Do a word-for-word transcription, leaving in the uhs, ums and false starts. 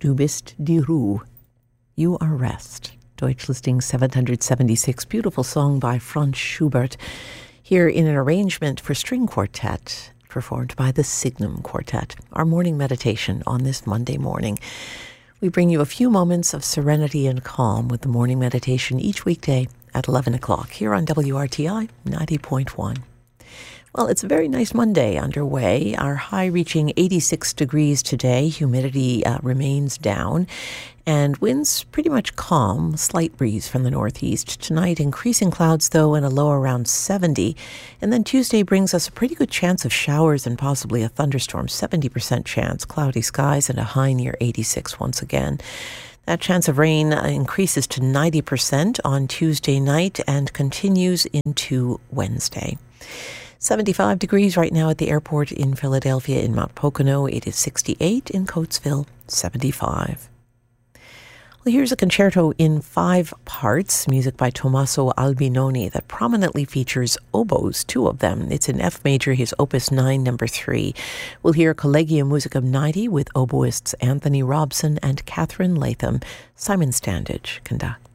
Du bist die Ruhe. You are rest. Deutsch listing seven hundred seventy-six. Beautiful song by Franz Schubert. Here in an arrangement for string quartet, performed by the Signum Quartet. Our morning meditation on this Monday morning. We bring you a few moments of serenity and calm with the morning meditation each weekday at eleven o'clock here on W R T I ninety point one. Well, it's a very nice Monday underway. Our high reaching eighty-six degrees today. Humidity uh, remains down and winds pretty much calm. Slight breeze from the northeast. Tonight, increasing clouds though and a low around seventy. And then Tuesday brings us a pretty good chance of showers and possibly a thunderstorm. seventy percent chance. Cloudy skies and a high near eighty-six once again. That chance of rain increases to ninety percent on Tuesday night and continues into Wednesday. seventy-five degrees right now at the airport in Philadelphia. In Mount Pocono, it is sixty-eight. In Coatesville, seventy-five. Well, here's a concerto in five parts, music by Tommaso Albinoni, that prominently features oboes, two of them. It's in F major, his Opus nine, number three. We'll hear Collegium Musicum ninety with oboists Anthony Robson and Catherine Latham. Simon Standage conduct.